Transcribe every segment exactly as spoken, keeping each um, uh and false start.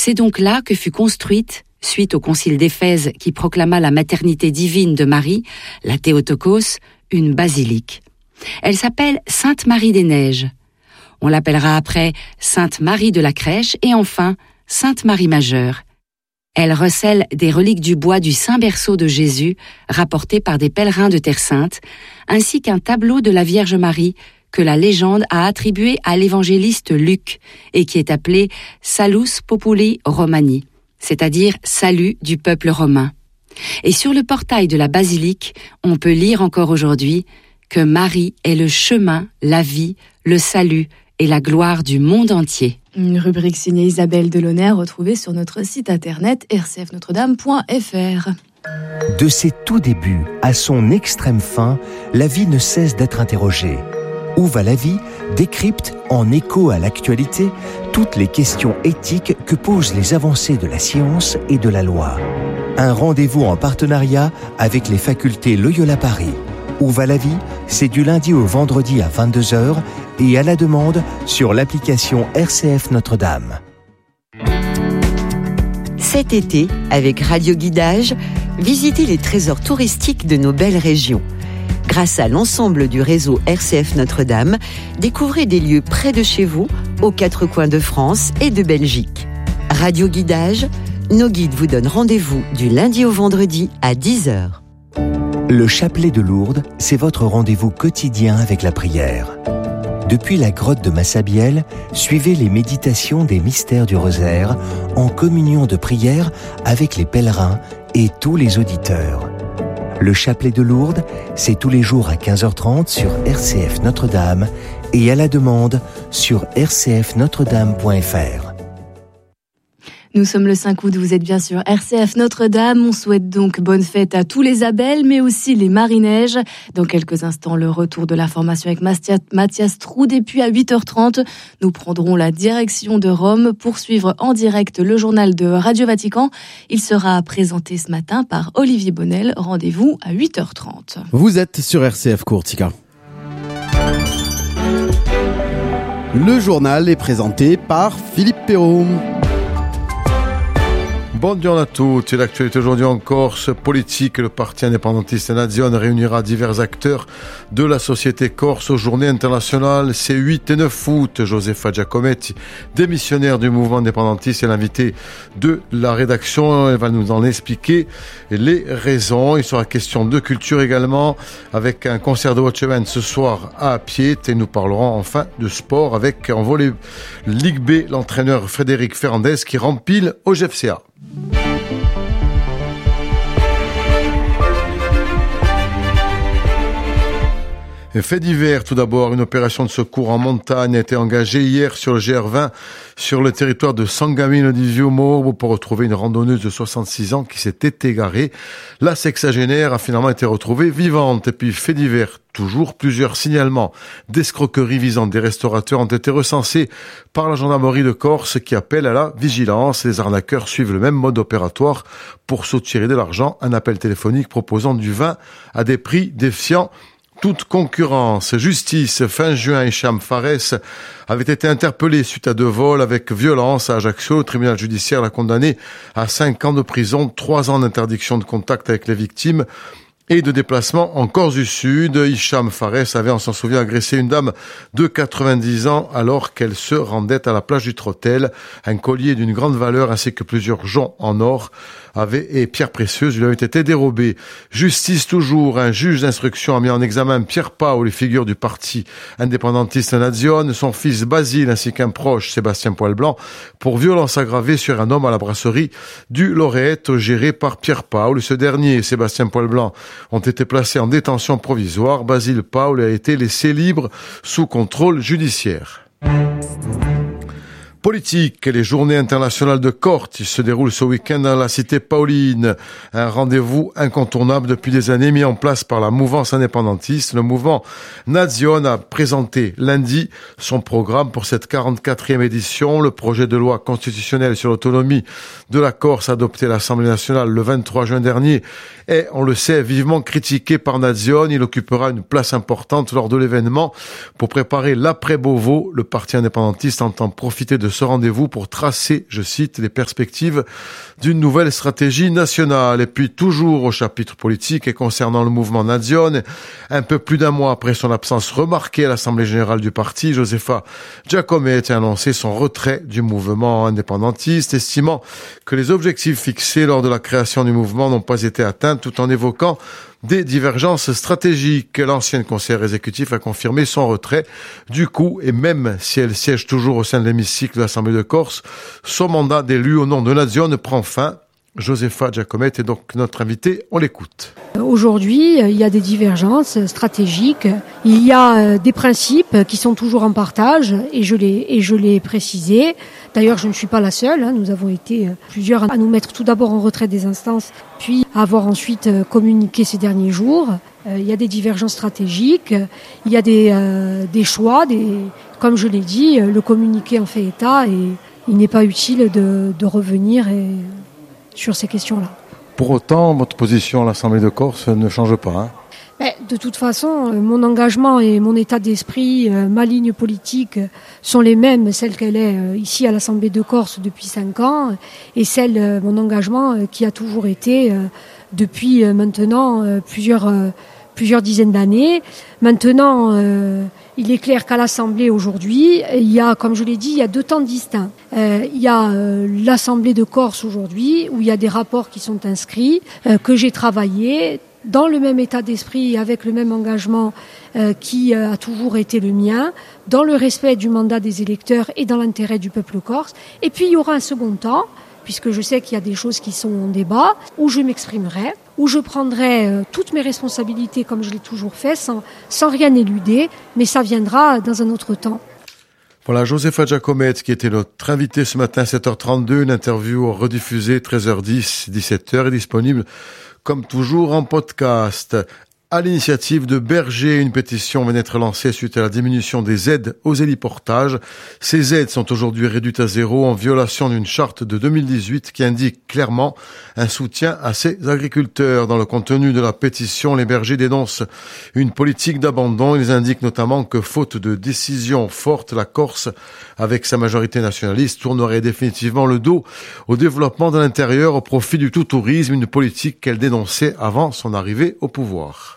C'est donc là que fut construite, suite au concile d'Éphèse qui proclama la maternité divine de Marie, la Théotokos, une basilique. Elle s'appelle Sainte-Marie des Neiges. On l'appellera après Sainte-Marie de la Crèche et enfin Sainte-Marie Majeure. Elle recèle des reliques du bois du Saint Berceau de Jésus, rapportées par des pèlerins de Terre Sainte, ainsi qu'un tableau de la Vierge Marie que la légende a attribué à l'évangéliste Luc et qui est appelé Salus Populi Romani, c'est-à-dire salut du peuple romain. Et sur le portail de la basilique, on peut lire encore aujourd'hui que Marie est le chemin, la vie, le salut et la gloire du monde entier. Une rubrique signée Isabelle Delaunay retrouvée sur notre site internet r c f notre dame point f r. De ses tout débuts à son extrême fin, la vie ne cesse d'être interrogée. Où va la vie décrypte, en écho à l'actualité, toutes les questions éthiques que posent les avancées de la science et de la loi. Un rendez-vous en partenariat avec les facultés Loyola Paris. Où va la vie? C'est du lundi au vendredi à vingt-deux heures et à la demande sur l'application R C F Notre-Dame. Cet été, avec Radio Guidage, visitez les trésors touristiques de nos belles régions. Grâce à l'ensemble du réseau R C F Notre-Dame, découvrez des lieux près de chez vous, aux quatre coins de France et de Belgique. Radio Guidage, nos guides vous donnent rendez-vous du lundi au vendredi à dix heures. Le chapelet de Lourdes, c'est votre rendez-vous quotidien avec la prière. Depuis la grotte de Massabielle, suivez les méditations des mystères du rosaire en communion de prière avec les pèlerins et tous les auditeurs. Le chapelet de Lourdes, c'est tous les jours à quinze heures trente sur R C F Notre-Dame et à la demande sur r c f notre dame point f r. Nous sommes le cinq août, vous êtes bien sûr R C F Notre-Dame. On souhaite donc bonne fête à tous les Abels, mais aussi les Marie-Neiges. Dans quelques instants, le retour de l'information avec Mathias Troud. Et puis à huit heures trente, nous prendrons la direction de Rome pour suivre en direct le journal de Radio Vatican. Il sera présenté ce matin par Olivier Bonnel. Rendez-vous à huit heures trente. Vous êtes sur R C F Courtica. Le journal est présenté par Philippe Perrault. Buongiorno a tutti, l'actualité aujourd'hui en Corse politique. Le parti indépendantiste Nazione réunira divers acteurs de la société corse aux journées internationales ces huit et neuf août. Josefa Giacometti, démissionnaire du mouvement indépendantiste, est l'invité de la rédaction. Elle va nous en expliquer les raisons. Il sera question de culture également avec un concert de Watchmen ce soir à Piet et nous parlerons enfin de sport avec en volley Ligue B l'entraîneur Frédéric Ferrandez qui rempile au G F C A. Fait divers, tout d'abord, une opération de secours en montagne a été engagée hier sur le G R vingt sur le territoire de Sangamino di Fiumo pour retrouver une randonneuse de soixante-six ans qui s'était égarée. La sexagénaire a finalement été retrouvée vivante. Et puis, fait divers, toujours plusieurs signalements d'escroqueries visant des restaurateurs ont été recensés par la gendarmerie de Corse qui appelle à la vigilance. Les arnaqueurs suivent le même mode opératoire pour soutirer de l'argent. Un appel téléphonique proposant du vin à des prix défiant toute concurrence. Justice, fin juin, Hicham Fares avait été interpellé suite à deux vols avec violence à Ajaccio. Le tribunal judiciaire l'a condamné à cinq ans de prison, trois ans d'interdiction de contact avec les victimes et de déplacement en Corse du Sud. Hicham Fares avait, on s'en souvient, agressé une dame de quatre-vingt-dix ans alors qu'elle se rendait à la plage du Trottel. Un collier d'une grande valeur ainsi que plusieurs joncs en or avait, et pierres précieuses lui avaient été dérobées. Justice toujours, un juge d'instruction a mis en examen Pierre Paul, figure du parti indépendantiste Nazione, son fils Basile ainsi qu'un proche, Sébastien Poilblanc, pour violence aggravée sur un homme à la brasserie du Laureate géré par Pierre Paul. Ce dernier et Sébastien Poilblanc ont été placés en détention provisoire. Basile Paul a été laissé libre sous contrôle judiciaire. Politique, les journées internationales de Corte se déroulent ce week-end dans la cité Pauline. Un rendez-vous incontournable depuis des années mis en place par la mouvance indépendantiste. Le mouvement Nazione a présenté lundi son programme pour cette quarante-quatrième édition. Le projet de loi constitutionnelle sur l'autonomie de la Corse adopté à l'Assemblée nationale le vingt-trois juin dernier est, on le sait, vivement critiqué par Nazione. Il occupera une place importante lors de l'événement. Pour préparer l'après-Beauvau, le parti indépendantiste entend profiter de ce rendez-vous pour tracer, je cite, les perspectives d'une nouvelle stratégie nationale. Et puis toujours au chapitre politique et concernant le mouvement Nazione, un peu plus d'un mois après son absence remarquée à l'Assemblée générale du parti, Josefa Giacometti a annoncé son retrait du mouvement indépendantiste, estimant que les objectifs fixés lors de la création du mouvement n'ont pas été atteints, tout en évoquant des divergences stratégiques. L'ancienne conseillère exécutive a confirmé son retrait. Du coup, et même si elle siège toujours au sein de l'hémicycle de l'Assemblée de Corse, son mandat d'élu au nom de Nazione prend fin. Josefa Giacometti est donc notre invitée, on l'écoute. Aujourd'hui, il y a des divergences stratégiques, il y a des principes qui sont toujours en partage et je l'ai, et je l'ai précisé. D'ailleurs, je ne suis pas la seule, hein. Nous avons été plusieurs à nous mettre tout d'abord en retrait des instances, puis à avoir ensuite communiqué ces derniers jours. Il y a des divergences stratégiques, il y a des, euh, des choix, des, comme je l'ai dit, le communiqué en fait état et il n'est pas utile de, de revenir et, sur ces questions-là. Pour autant, votre position à l'Assemblée de Corse ne change pas, hein ? Mais de toute façon, mon engagement et mon état d'esprit, ma ligne politique sont les mêmes, celle qu'elle est ici à l'Assemblée de Corse depuis cinq ans, et celle, mon engagement qui a toujours été depuis maintenant plusieurs, plusieurs dizaines d'années. Maintenant, euh, il est clair qu'à l'Assemblée aujourd'hui, il y a, comme je l'ai dit, il y a deux temps distincts. Euh, il y a euh, l'Assemblée de Corse aujourd'hui, où il y a des rapports qui sont inscrits, euh, que j'ai travaillé dans le même état d'esprit et avec le même engagement euh, qui euh, a toujours été le mien, dans le respect du mandat des électeurs et dans l'intérêt du peuple corse. Et puis il y aura un second temps, puisque je sais qu'il y a des choses qui sont en débat, où je m'exprimerai, où je prendrai euh, toutes mes responsabilités comme je l'ai toujours fait, sans, sans rien éluder, mais ça viendra dans un autre temps. Voilà, Josefa Giacometti qui était notre invitée ce matin à sept heures trente-deux, une interview rediffusée treize heures dix, dix-sept heures, est disponible comme toujours en podcast. À l'initiative de Berger, une pétition vient d'être lancée suite à la diminution des aides aux héliportages. Ces aides sont aujourd'hui réduites à zéro en violation d'une charte de deux mille dix-huit qui indique clairement un soutien à ces agriculteurs. Dans le contenu de la pétition, les bergers dénoncent une politique d'abandon. Ils indiquent notamment que faute de décisions fortes, la Corse, avec sa majorité nationaliste, tournerait définitivement le dos au développement de l'intérieur au profit du tout-tourisme, une politique qu'elle dénonçait avant son arrivée au pouvoir.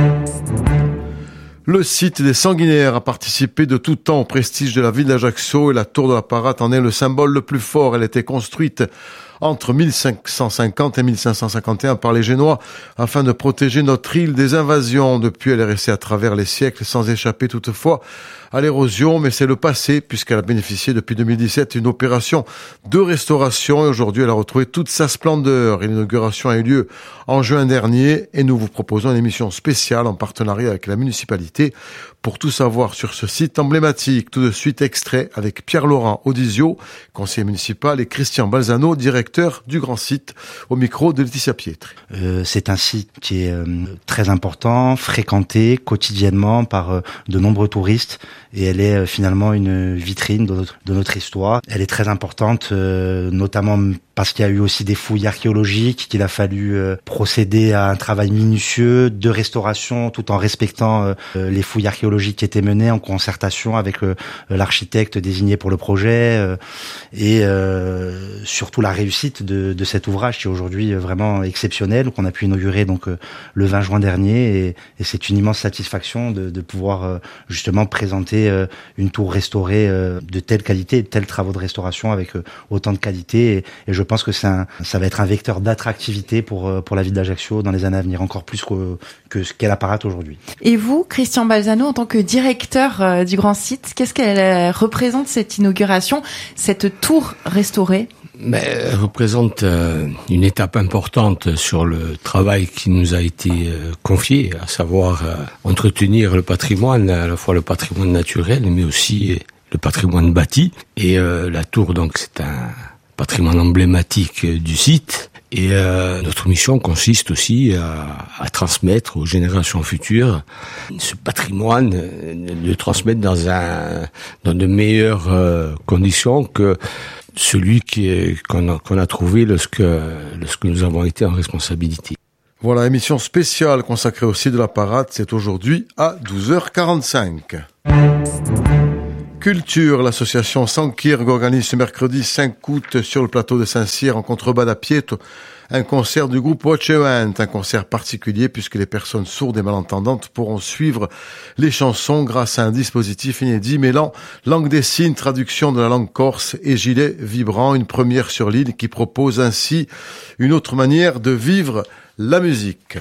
Le site des Sanguinaires a participé de tout temps au prestige de la ville d'Ajaccio et la tour de la Parate en est le symbole le plus fort. Elle était construite entre mille cinq cent cinquante et mille cinq cent cinquante et un par les Génois afin de protéger notre île des invasions. Depuis, elle est restée à travers les siècles sans échapper toutefois à l'érosion, mais c'est le passé puisqu'elle a bénéficié depuis deux mille dix-sept d'une opération de restauration et aujourd'hui elle a retrouvé toute sa splendeur. Et l'inauguration a eu lieu en juin dernier et nous vous proposons une émission spéciale en partenariat avec la municipalité pour tout savoir sur ce site emblématique. Tout de suite extrait avec Pierre-Laurent Audisio, conseiller municipal, et Christian Balzano, directeur du grand site, au micro de Laetitia Pietri. Euh, c'est un site qui est euh, très important, fréquenté quotidiennement par euh, de nombreux touristes et elle est euh, finalement une vitrine de notre, de notre histoire. Elle est très importante, euh, notamment parce qu'il y a eu aussi des fouilles archéologiques, qu'il a fallu euh, procéder à un travail minutieux de restauration tout en respectant euh, les fouilles archéologiques qui étaient menées en concertation avec euh, l'architecte désigné pour le projet euh, et euh, surtout la réussite de, de cet ouvrage qui est aujourd'hui vraiment exceptionnel, qu'on a pu inaugurer donc euh, le vingt juin dernier et, et c'est une immense satisfaction de, de pouvoir euh, justement présenter euh, une tour restaurée euh, de telle qualité, de tels travaux de restauration avec euh, autant de qualité et, et je Je pense que c'est un, ça va être un vecteur d'attractivité pour pour la ville d'Ajaccio dans les années à venir, encore plus que, que ce qu'est la Parate aujourd'hui. Et vous, Christian Balzano, en tant que directeur du grand site, qu'est-ce qu'elle représente cette inauguration, cette tour restaurée ? Mais elle représente euh, une étape importante sur le travail qui nous a été euh, confié, à savoir euh, entretenir le patrimoine, à la fois le patrimoine naturel, mais aussi le patrimoine bâti. Et euh, la tour, donc, c'est un patrimoine emblématique du site et euh, notre mission consiste aussi à, à transmettre aux générations futures ce patrimoine, de le transmettre dans un dans de meilleures euh, conditions que celui qui est, qu'on a, qu'on a trouvé lorsque lorsque nous avons été en responsabilité. Voilà, émission spéciale consacrée au site de la Parate, c'est aujourd'hui à douze heures quarante-cinq. Culture, l'association Sankirg organise ce mercredi cinq août sur le plateau de Saint-Cyr en contrebas d'Apieto un concert du groupe Watch Event, un concert particulier puisque les personnes sourdes et malentendantes pourront suivre les chansons grâce à un dispositif inédit mêlant langue des signes, traduction de la langue corse et gilet vibrant, une première sur l'île qui propose ainsi une autre manière de vivre la musique.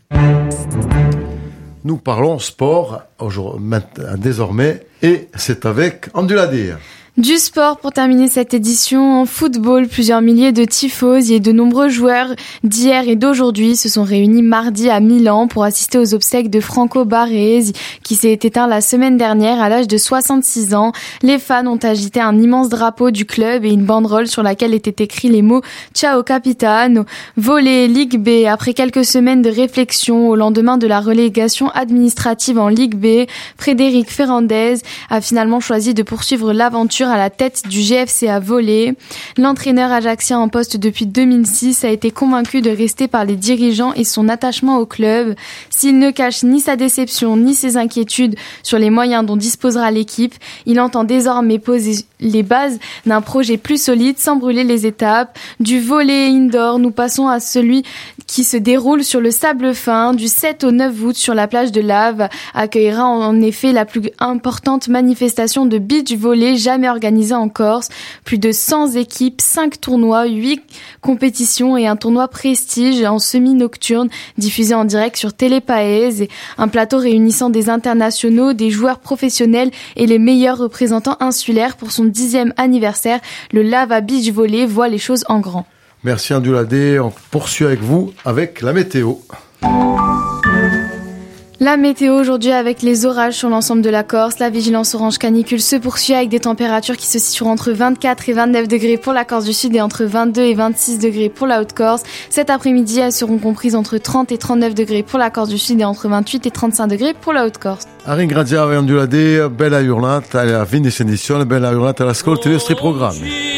Nous parlons sport désormais et c'est avec Anduladir. Du sport pour terminer cette édition. En football, plusieurs milliers de tifosi et de nombreux joueurs d'hier et d'aujourd'hui se sont réunis mardi à Milan pour assister aux obsèques de Franco Baresi qui s'est éteint la semaine dernière à l'âge de soixante-six ans. Les fans ont agité un immense drapeau du club et une banderole sur laquelle étaient écrits les mots « Ciao Capitano ». Volley Ligue B. Après quelques semaines de réflexion au lendemain de la relégation administrative en Ligue B, Frédéric Ferrandez a finalement choisi de poursuivre l'aventure à la tête du G F C A Volley. L'entraîneur ajaxien en poste depuis deux mille six a été convaincu de rester par les dirigeants et son attachement au club. S'il ne cache ni sa déception ni ses inquiétudes sur les moyens dont disposera l'équipe, il entend désormais poser les bases d'un projet plus solide sans brûler les étapes. Du volley indoor, nous passons à celui qui se déroule sur le sable fin. Du sept au neuf août sur la plage de Lave accueillera en effet la plus importante manifestation de beach volley jamais organisée en Corse. Plus de cent équipes, cinq tournois, huit compétitions et un tournoi prestige en semi-nocturne diffusé en direct sur Télépaèse. Un plateau réunissant des internationaux, des joueurs professionnels et les meilleurs représentants insulaires pour son dixième anniversaire. Le Lava Beach Volley voit les choses en grand. Merci Andulade, on poursuit avec vous avec la météo. La météo aujourd'hui avec les orages sur l'ensemble de la Corse. La vigilance orange canicule se poursuit avec des températures qui se situeront entre vingt-quatre et vingt-neuf degrés pour la Corse du Sud et entre vingt-deux et vingt-six degrés pour la Haute-Corse. Cet après-midi, elles seront comprises entre trente et trente-neuf degrés pour la Corse du Sud et entre vingt-huit et trente-cinq degrés pour la Haute-Corse. A ringraziare Andulade, bella giornata, alla fine di edizione, bella giornata all'ascolto dei nostri programmi.